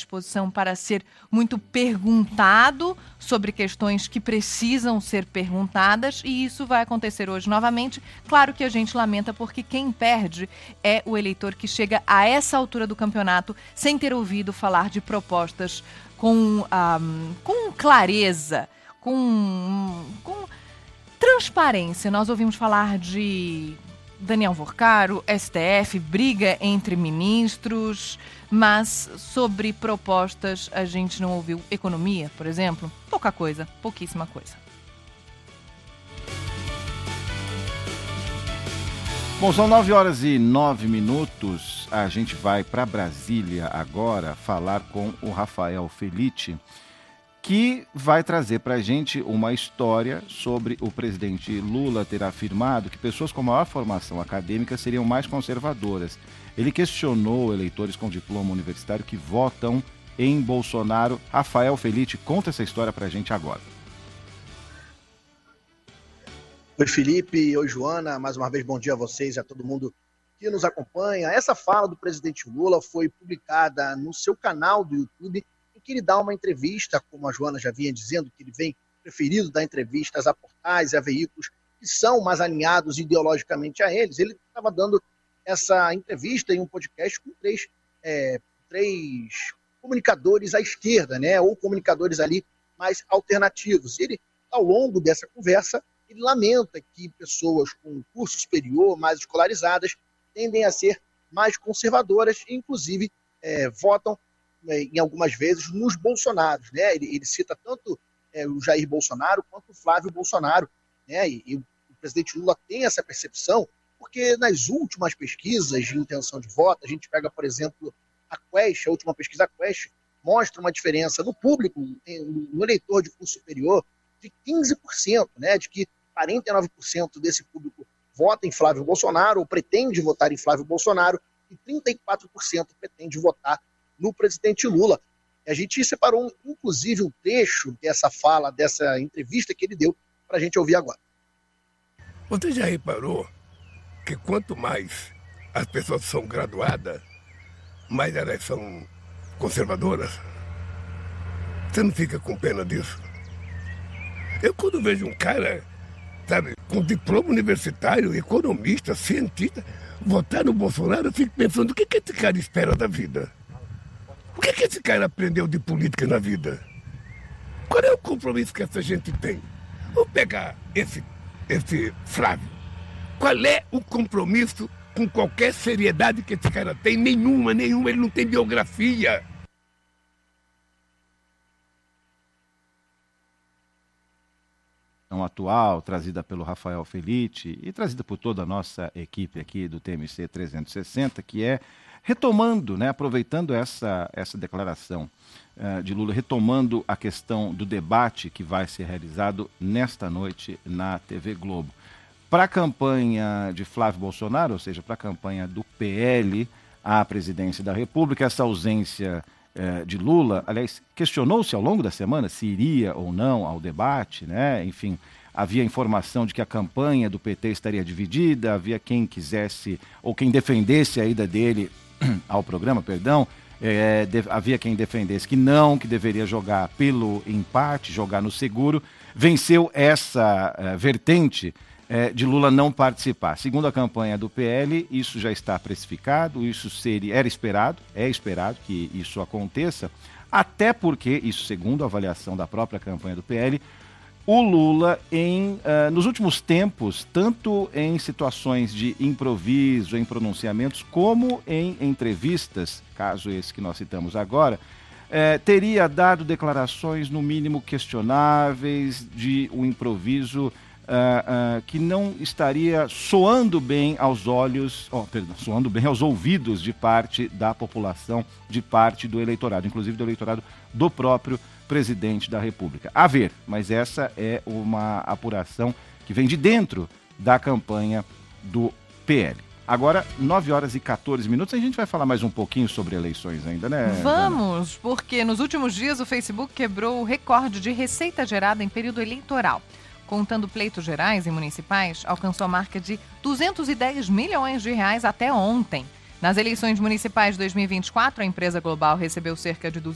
disposição para ser muito perguntado sobre questões que precisam ser perguntadas, e isso vai acontecer hoje novamente. Claro que a gente lamenta, porque quem perde é o eleitor que chega a essa altura do campeonato sem ter ouvido falar de propostas com clareza, com transparência. Nós ouvimos falar de Daniel Worcaro, STF, briga entre ministros, mas sobre propostas a gente não ouviu. Economia, por exemplo, pouca coisa, pouquíssima coisa. Bom, são 9h09. A gente vai para Brasília agora falar com o Rafael Felitti, que vai trazer para a gente uma história sobre o presidente Lula ter afirmado que pessoas com maior formação acadêmica seriam mais conservadoras. Ele questionou eleitores com diploma universitário que votam em Bolsonaro. Rafael Felitti, conta essa história para a gente agora. Oi, Felipe. Oi, Joana. Mais uma vez, bom dia a vocês e a todo mundo que nos acompanha. Essa fala do presidente Lula foi publicada no seu canal do YouTube, em que ele dá uma entrevista, como a Joana já vinha dizendo, que ele vem preferido dar entrevistas a portais e a veículos que são mais alinhados ideologicamente a eles. Ele estava dando essa entrevista em um podcast com três comunicadores à esquerda, né, ou comunicadores ali mais alternativos. Ele, ao longo dessa conversa, ele lamenta que pessoas com curso superior, mais escolarizadas, tendem a ser mais conservadoras e, inclusive, votam, em algumas vezes, nos Bolsonaros, né? Ele cita tanto o Jair Bolsonaro quanto o Flávio Bolsonaro, né? E o presidente Lula tem essa percepção, porque nas últimas pesquisas de intenção de voto, a gente pega, por exemplo, a Quest, a última pesquisa a Quest, mostra uma diferença no público, no eleitor de curso superior, de 15%, né? De que 49% desse público vota em Flávio Bolsonaro, ou pretende votar em Flávio Bolsonaro, e 34% pretende votar no presidente Lula. A gente separou, inclusive, um trecho dessa fala, dessa entrevista que ele deu, para a gente ouvir agora. Você já reparou que quanto mais as pessoas são graduadas, mais elas são conservadoras? Você não fica com pena disso? Eu, quando vejo um cara, sabe, com diploma universitário, economista, cientista, votar no Bolsonaro, eu fico pensando, o que esse cara espera da vida? O que esse cara aprendeu de política na vida? Qual é o compromisso que essa gente tem? Vou pegar esse Flávio. Qual é o compromisso com qualquer seriedade que esse cara tem? Nenhuma, ele não tem biografia. Atual, trazida pelo Rafael Felitti e trazida por toda a nossa equipe aqui do TMC 360, que é retomando, né, aproveitando essa declaração de Lula, retomando a questão do debate que vai ser realizado nesta noite na TV Globo. Para a campanha de Flávio Bolsonaro, ou seja, para a campanha do PL à presidência da República, essa ausência de Lula, aliás, questionou-se ao longo da semana se iria ou não ao debate, né? Enfim, havia informação de que a campanha do PT estaria dividida, havia quem quisesse, ou quem defendesse a ida dele ao programa, havia quem defendesse que deveria jogar pelo empate, jogar no seguro. Venceu essa vertente de Lula não participar. Segundo a campanha do PL, isso já está precificado, é esperado que isso aconteça, até porque, isso segundo a avaliação da própria campanha do PL, o Lula, nos últimos tempos, tanto em situações de improviso, em pronunciamentos, como em entrevistas, caso esse que nós citamos agora, teria dado declarações, no mínimo, questionáveis, de um improviso que não estaria soando bem aos ouvidos de parte da população, de parte do eleitorado, inclusive do eleitorado do próprio presidente da República. A ver, mas essa é uma apuração que vem de dentro da campanha do PL. Agora, 9h14, a gente vai falar mais um pouquinho sobre eleições ainda, né? Vamos, porque nos últimos dias o Facebook quebrou o recorde de receita gerada em período eleitoral. Contando pleitos gerais e municipais, alcançou a marca de 210 milhões de reais até ontem. Nas eleições municipais de 2024, a empresa global recebeu cerca de